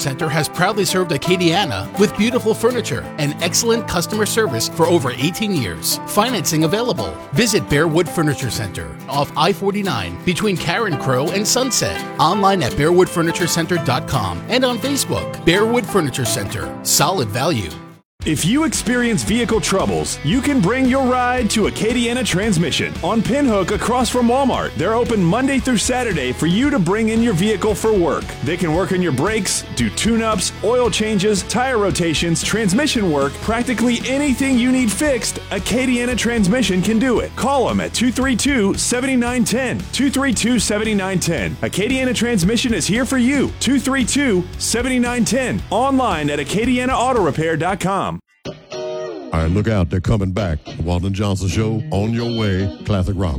Center has proudly served Acadiana with beautiful furniture and excellent customer service for over 18 years. Financing available. Visit Bearwood Furniture Center off I-49 between Karen Crow and Sunset. Online at bearwoodfurniturecenter.com and on Facebook. Bearwood Furniture Center. Solid value. If you experience vehicle troubles, you can bring your ride to Acadiana Transmission on Pinhook across from Walmart. They're open Monday through Saturday for you to bring in your vehicle for work. They can work on your brakes, do tune-ups, oil changes, tire rotations, transmission work, practically anything you need fixed, Acadiana Transmission can do it. Call them at 232-7910. 232-7910. Acadiana Transmission is here for you. 232-7910. Online at acadianaautorepair.com. All right, look out. They're coming back. The Walton Johnson Show, on your way. Classic Rock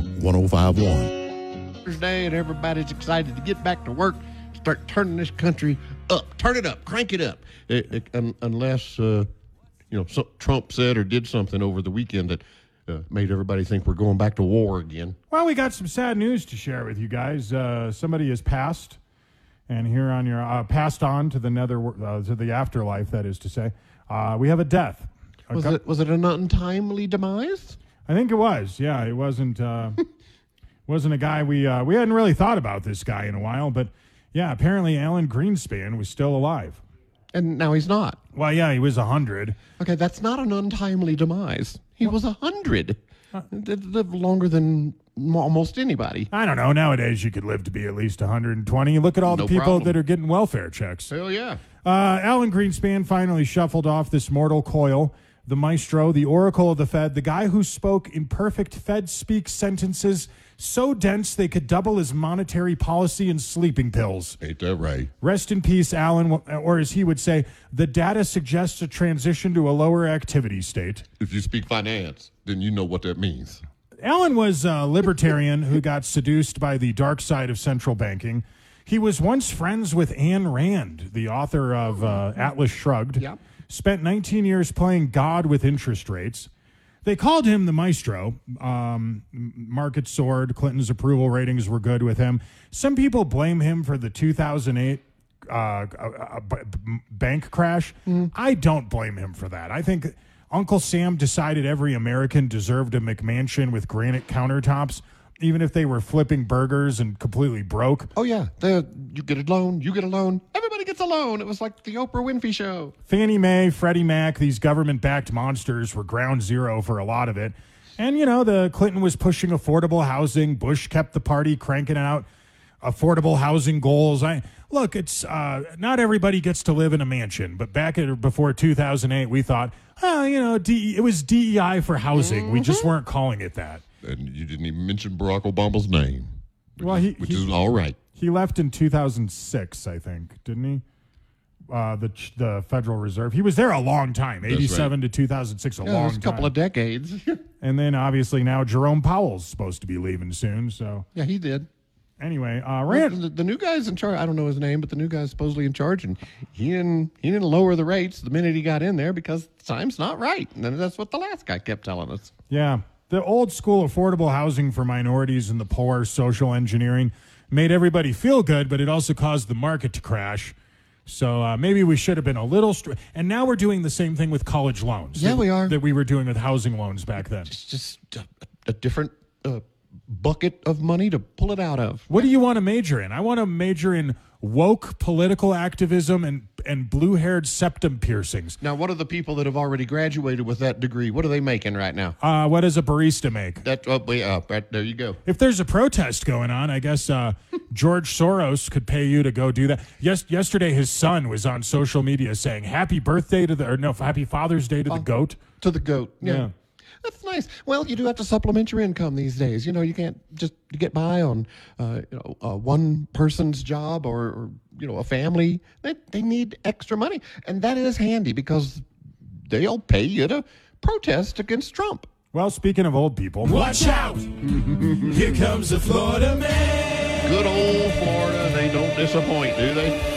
105.1. Thursday, and everybody's excited to get back to work, start turning this country up. Turn it up. Crank it up. Unless, Trump said or did something over the weekend that made everybody think we're going back to war again. Well, we got some sad news to share with you guys. Somebody has passed, and here on your passed on to the to the afterlife. That is to say, we have a death. Was it an untimely demise? I think it was. Yeah, it wasn't. Wasn't a guy we hadn't really thought about this guy in a while, but yeah, apparently Alan Greenspan was still alive, and now he's not. Well, yeah, he was 100. Okay, that's not an untimely demise. He was 100. Lived longer than almost anybody. I don't know. Nowadays, you could live to be at least 120. Look at all the people that are getting welfare checks. Hell yeah. Alan Greenspan finally shuffled off this mortal coil. The maestro, the oracle of the Fed, the guy who spoke in perfect Fed-speak sentences so dense they could double his monetary policy and sleeping pills. Ain't that right? Rest in peace, Alan, or as he would say, the data suggests a transition to a lower activity state. If you speak finance, then you know what that means. Alan was a libertarian who got seduced by the dark side of central banking. He was once friends with Ayn Rand, the author of Atlas Shrugged. Yep. Spent 19 years playing God with interest rates. They called him the maestro. Market soared. Clinton's approval ratings were good with him. Some people blame him for the 2008 bank crash. I don't blame him for that. I think Uncle Sam decided every American deserved a McMansion with granite countertops, even if they were flipping burgers and completely broke. Oh, yeah. You get a loan. You get a loan. Everybody gets a loan. It was like the Oprah Winfrey Show. Fannie Mae, Freddie Mac, these government-backed monsters were ground zero for a lot of it. And, the Clinton was pushing affordable housing. Bush kept the party cranking out affordable housing goals. Look, it's not everybody gets to live in a mansion. But before 2008, we thought, it was DEI for housing. We just weren't calling it that. And you didn't even mention Barack Obama's name, which is all right. He left in 2006, I think, didn't he? The Federal Reserve. He was there a long time, 87 to 2006, long time. A couple of decades. And then, obviously, now Jerome Powell's supposed to be leaving soon. So yeah, he did. Anyway, Rand. The new guy's in charge. I don't know his name, but the new guy's supposedly in charge, and he didn't lower the rates the minute he got in there because time's not right. And that's what the last guy kept telling us. Yeah. The old school affordable housing for minorities and the poor, social engineering, made everybody feel good, but it also caused the market to crash. So maybe we should have been a little and now we're doing the same thing with college loans. Yeah, we are. That we were doing with housing loans back then. It's just a different bucket of money to pull it out of. What do you want to major in? I want to major in woke political activism and blue-haired septum piercings. Now, what are the people that have already graduated with that degree? What are they making right now? What does a barista make? There you go. If there's a protest going on, I guess George Soros could pay you to go do that. Yesterday, his son was on social media saying, "Happy birthday to Happy Father's Day to the goat." To the goat, yeah. That's nice. Well, you do have to supplement your income these days. You can't just get by on, one person's job or a family. They need extra money. And that is handy because they'll pay you to protest against Trump. Well, speaking of old people. Watch out! Here comes the Florida man. Good old Florida. They don't disappoint, do they?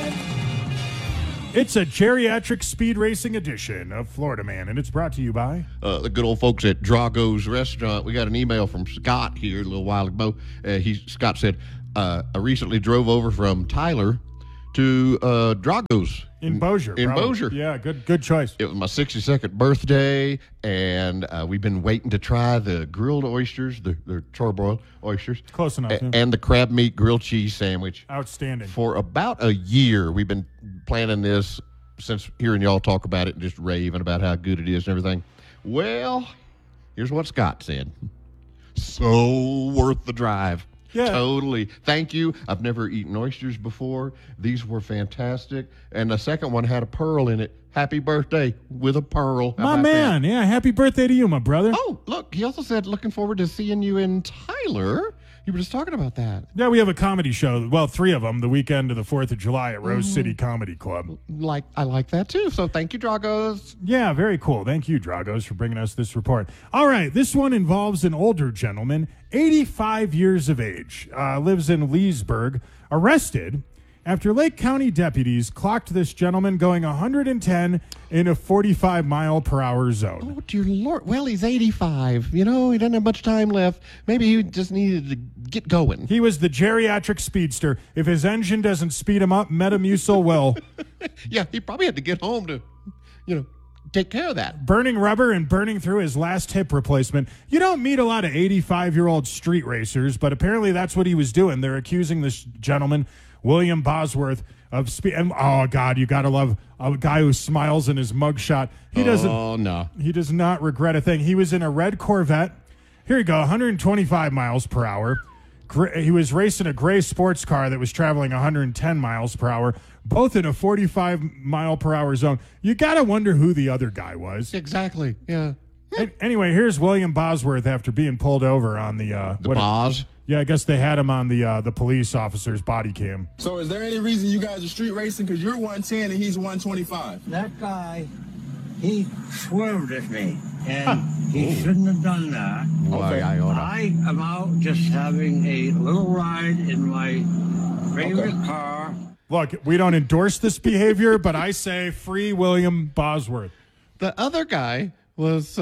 It's a geriatric speed racing edition of Florida Man, and it's brought to you by the good old folks at Drago's Restaurant. We got an email from Scott here a little while ago. Scott said, I recently drove over from Tyler to Drago's. In Bossier. In probably. Bossier. Yeah, good choice. It was my 62nd birthday, and we've been waiting to try the grilled oysters, the charbroiled oysters. Close enough. Yeah. And the crab meat grilled cheese sandwich. Outstanding. For about a year, we've been planning this since hearing y'all talk about it and just raving about how good it is and everything. Well, here's what Scott said. So worth the drive. Yeah. Totally. Thank you. I've never eaten oysters before. These were fantastic. And the second one had a pearl in it. Happy birthday with a pearl. How My about man. that? Yeah, happy birthday to you, my brother. Oh, look, he also said looking forward to seeing you in Tyler. You were just talking about that. Yeah, we have a comedy show. Well, 3 of them, the weekend of the 4th of July at Rose City Comedy Club. I like that too. So thank you, Dragos. Yeah, very cool. Thank you, Dragos, for bringing us this report. All right, this one involves an older gentleman, 85 years of age, lives in Leesburg, arrested after Lake County deputies clocked this gentleman going 110 in a 45-mile-per-hour zone. Oh, dear Lord. Well, he's 85. You know, he doesn't have much time left. Maybe he just needed to get going. He was the geriatric speedster. If his engine doesn't speed him up, Metamucil will. Yeah, he probably had to get home to, take care of that. Burning rubber and burning through his last hip replacement. You don't meet a lot of 85-year-old street racers, but apparently that's what he was doing. They're accusing this gentleman, William Bosworth, of speed. Oh, God, you got to love a guy who smiles in his mugshot. He doesn't. Oh, no. He does not regret a thing. He was in a red Corvette. Here you go, 125 miles per hour. He was racing a gray sports car that was traveling 110 miles per hour, both in a 45-mile-per-hour zone. You got to wonder who the other guy was. Exactly, yeah. Anyway, here's William Bosworth after being pulled over on the Bos? Yeah, I guess they had him on the police officer's body cam. So is there any reason you guys are street racing? Because you're 110 and he's 125. That guy, he swerved at me, and he shouldn't have done that. Okay. I am out just having a little ride in my favorite car. Look, we don't endorse this behavior, but I say free William Bosworth. The other guy was...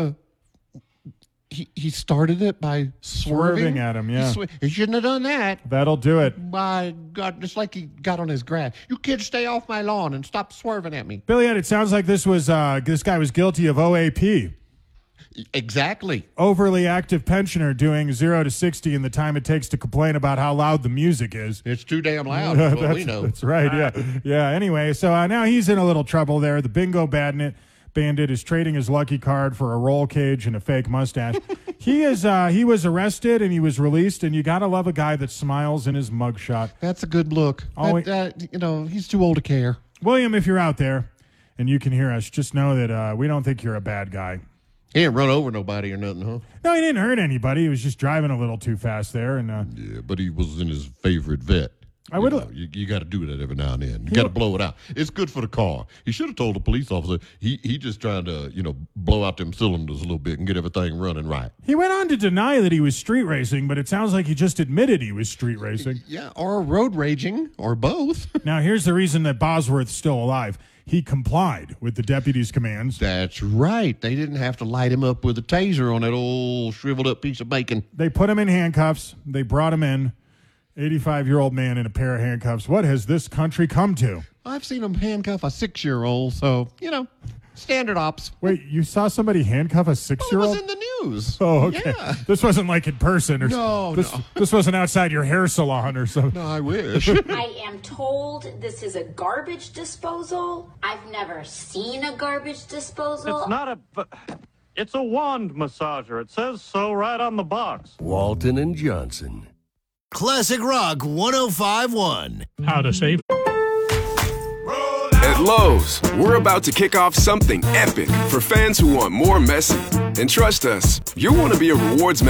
He started it by swerving at him, yeah. He shouldn't have done that. That'll do it. My God, just like he got on his grass. You kids stay off my lawn and stop swerving at me. Billy, it sounds like this guy was guilty of OAP. Exactly. Overly active pensioner doing 0 to 60 in the time it takes to complain about how loud the music is. It's too damn loud, that's what we know. That's right, yeah. Yeah, anyway, so now he's in a little trouble there. The Bingo Bandit is trading his lucky card for a roll cage and a fake mustache. He was arrested and he was released, and you got to love a guy that smiles in his mugshot. That's a good look. He's too old to care. William, if you're out there and you can hear us, just know that we don't think you're a bad guy. He didn't run over nobody or nothing, huh? No, he didn't hurt anybody. He was just driving a little too fast there. And yeah, but he was in his favorite vet. You got to do that every now and then. You got to blow it out. It's good for the car. He should have told the police officer he just trying to blow out them cylinders a little bit and get everything running right. He went on to deny that he was street racing, but it sounds like he just admitted he was street racing. Yeah, or road raging, or both. Now here's the reason that Bosworth's still alive. He complied with the deputy's commands. That's right. They didn't have to light him up with a taser on that old shriveled up piece of bacon. They put him in handcuffs. They brought him in. 85-year-old man in a pair of handcuffs. What has this country come to? I've seen him handcuff a 6-year-old, so, standard ops. Wait, you saw somebody handcuff a 6-year-old? It was in the news. Oh, okay. Yeah. This wasn't like in person. No. This wasn't outside your hair salon or something. No, I wish. I am told this is a garbage disposal. I've never seen a garbage disposal. It's a wand massager. It says so right on the box. Walton and Johnson. Classic Rock 105.1. How to save. At Lowe's, we're about to kick off something epic for fans who want more messy. And trust us, you'll want to be a rewards member